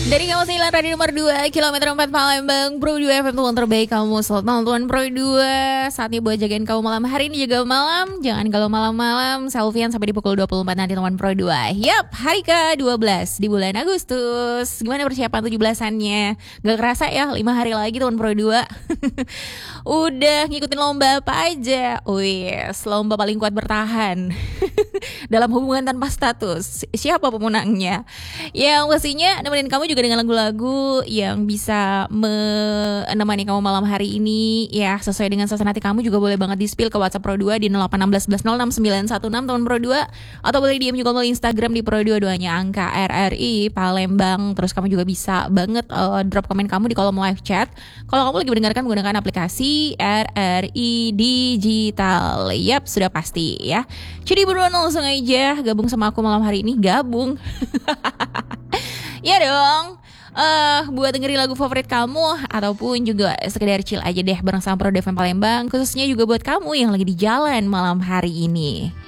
Dari kamu 9 radio nomor 2 kilometer 4 Palembang, Pro 2 FM tuan terbaik kamu. Selamat malam Tuan Pro 2. Saatnya buat jagain kamu malam hari ini juga malam. Jangan galau malam-malam. Selfiean sampai di pukul 24 nanti Tuan Pro 2. Yap, hari ke-12 di bulan Agustus. Gimana persiapan 17-annya? Gak kerasa ya, 5 hari lagi Tuan Pro 2. Udah ngikutin lomba apa aja? Wih, lomba paling kuat bertahan dalam hubungan tanpa status. Siapa pemenangnya? Yang pastinya nemenin kamu juga dengan lagu-lagu yang bisa menemani kamu malam hari ini. Ya, sesuai dengan suasana hati kamu juga boleh banget di-spill ke WhatsApp Pro 2 di 0816106916 Tahun Pro 2. Atau boleh DM juga melalui Instagram di Pro 2 2-nya angka RRI Palembang. Terus kamu juga bisa banget drop komen kamu di kolom live chat. Kalau kamu lagi mendengarkan menggunakan aplikasi RRI Digital. Yap, sudah pasti ya. Jadi buruan langsung aja gabung sama aku malam hari ini. Gabung. Ya dong. Buat dengerin lagu favorit kamu ataupun juga sekedar chill aja deh bareng sama Pro FM Palembang, khususnya juga buat kamu yang lagi di jalan malam hari ini.